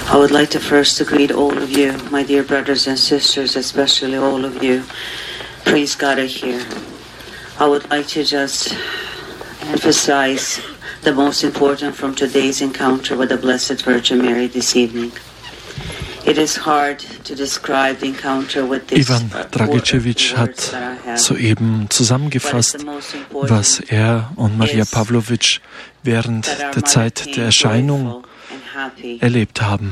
I would like to first to greet all of you, my dear brothers and sisters, especially all of you. Praise God are here. I would like to just emphasize the most important from today's encounter with the Blessed Virgin Mary this evening. It is hard to describe the encounter with this. Ivan Dragicevic hat soeben zusammengefasst, was er und Maria Pavlovic während der Zeit der Erscheinung erlebt haben.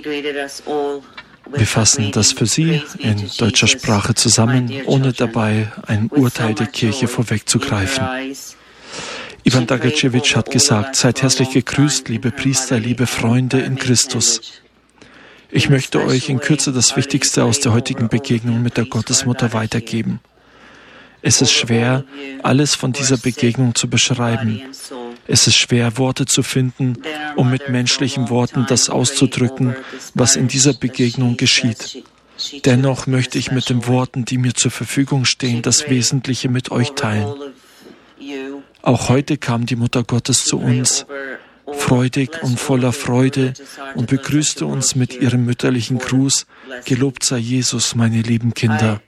Wir fassen das für Sie in deutscher Sprache zusammen, ohne dabei ein Urteil der Kirche vorwegzugreifen. Ivan Dragicevic hat gesagt: Seid herzlich gegrüßt, liebe Priester, liebe Freunde in Christus. Ich möchte euch in Kürze das Wichtigste aus der heutigen Begegnung mit der Gottesmutter weitergeben. Es ist schwer, alles von dieser Begegnung zu beschreiben. Es ist schwer, Worte zu finden, um mit menschlichen Worten das auszudrücken, was in dieser Begegnung geschieht. Dennoch möchte ich mit den Worten, die mir zur Verfügung stehen, das Wesentliche mit euch teilen. Auch heute kam die Mutter Gottes zu uns, freudig und voller Freude, und begrüßte uns mit ihrem mütterlichen Gruß: Gelobt sei Jesus, meine lieben Kinder.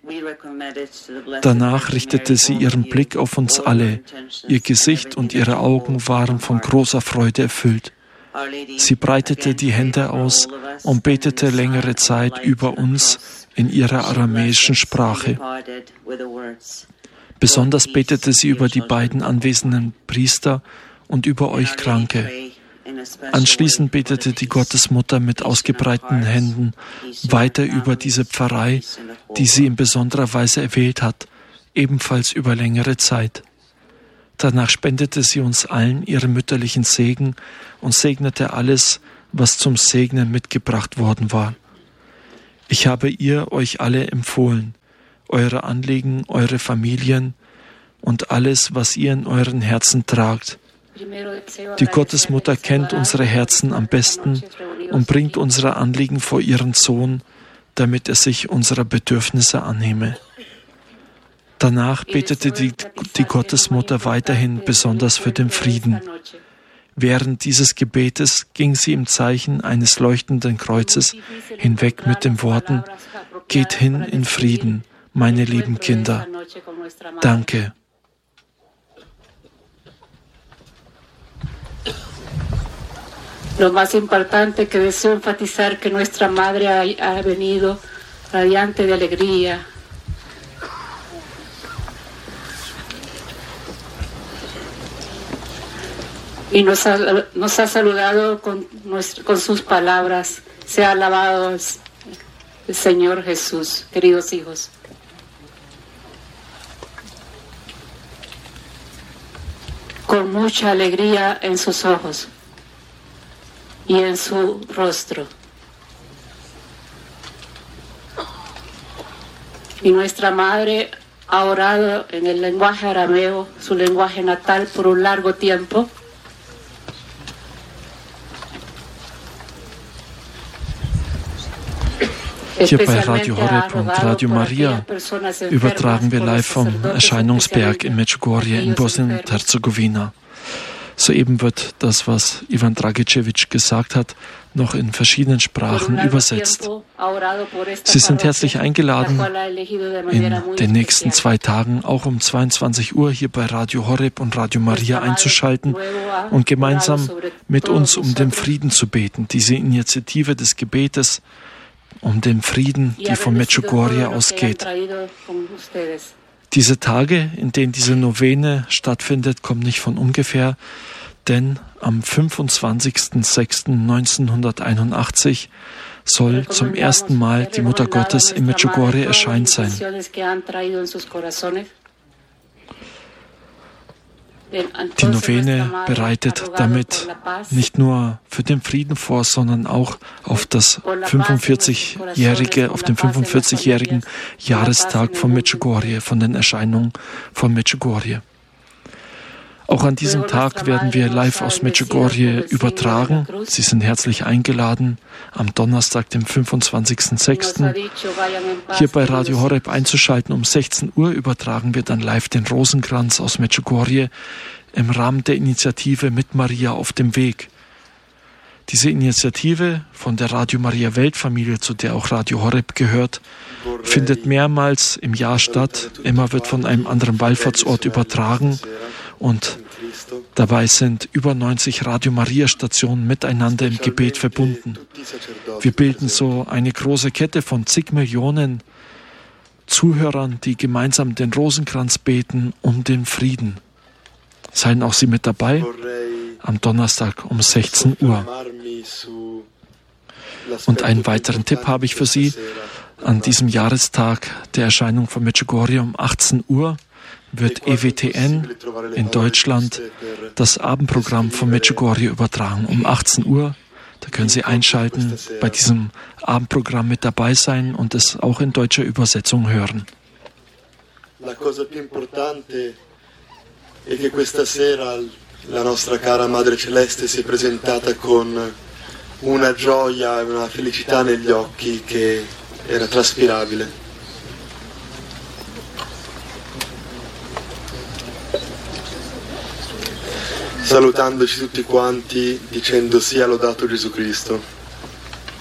Danach richtete sie ihren Blick auf uns alle. Ihr Gesicht und ihre Augen waren von großer Freude erfüllt. Sie breitete die Hände aus und betete längere Zeit über uns in ihrer aramäischen Sprache. Besonders betete sie über die beiden anwesenden Priester und über euch Kranke. Anschließend betete die Gottesmutter mit ausgebreiteten Händen weiter über diese Pfarrei, die sie in besonderer Weise erwählt hat, ebenfalls über längere Zeit. Danach spendete sie uns allen ihren mütterlichen Segen und segnete alles, was zum Segnen mitgebracht worden war. Ich habe ihr euch alle empfohlen, eure Anliegen, eure Familien und alles, was ihr in euren Herzen tragt. Die Gottesmutter kennt unsere Herzen am besten und bringt unsere Anliegen vor ihren Sohn, damit er sich unserer Bedürfnisse annehme. Danach betete die Gottesmutter weiterhin besonders für den Frieden. Während dieses Gebetes ging sie im Zeichen eines leuchtenden Kreuzes hinweg mit den Worten: Geht hin in Frieden, meine lieben Kinder. Danke. Lo más importante que deseo enfatizar que nuestra Madre ha venido radiante de alegría. Y nos ha saludado con sus palabras. Sea alabado el Señor Jesús, queridos hijos. Con mucha alegría en sus ojos y en su rostro. Y nuestra Madre ha orado en el lenguaje arameo, su lenguaje natal, por un largo tiempo. Hier bei Radio Horeb und Radio Maria übertragen wir live vom Erscheinungsberg in Medjugorje in Bosnien und Herzegowina. Soeben wird das, was Ivan Dragicevic gesagt hat, noch in verschiedenen Sprachen übersetzt. Sie sind herzlich eingeladen, in den nächsten 2 Tagen auch um 22 Uhr hier bei Radio Horeb und Radio Maria einzuschalten und gemeinsam mit uns um den Frieden zu beten, diese Initiative des Gebetes um den Frieden, die von Medjugorje ausgeht. Diese Tage, in denen diese Novene stattfindet, kommen nicht von ungefähr, denn am 25.06.1981 soll zum ersten Mal die Mutter Gottes in Medjugorje erscheint sein. Die Novene bereitet damit nicht nur für den Frieden vor, sondern auch auf den 45-jährigen Jahrestag von Medjugorje, von den Erscheinungen von Medjugorje. Auch an diesem Tag werden wir live aus Medjugorje übertragen. Sie sind herzlich eingeladen, am Donnerstag, dem 25.06. hier bei Radio Horeb einzuschalten. Um 16 Uhr übertragen wir dann live den Rosenkranz aus Medjugorje im Rahmen der Initiative Mit Maria auf dem Weg. Diese Initiative von der Radio Maria Weltfamilie, zu der auch Radio Horeb gehört, findet mehrmals im Jahr statt. Immer wird von einem anderen Wallfahrtsort übertragen und dabei sind über 90 Radio Maria Stationen miteinander im Gebet verbunden. Wir bilden so eine große Kette von zig Millionen Zuhörern, die gemeinsam den Rosenkranz beten um den Frieden. Seien auch Sie mit dabei am Donnerstag um 16 Uhr. Und einen weiteren Tipp habe ich für Sie. An diesem Jahrestag der Erscheinung von Medjugorje um 18 Uhr wird EWTN in Deutschland das Abendprogramm von Medjugorje übertragen. Um 18 Uhr, da können Sie einschalten, bei diesem Abendprogramm mit dabei sein und es auch in deutscher Übersetzung hören. La cosa più importante è che questa sera la nostra cara Madre Celeste si è presentata con una gioia e una felicità negli occhi che era traspirabile. Salutandoci tutti quanti, dicendo sia lodato Gesù Cristo.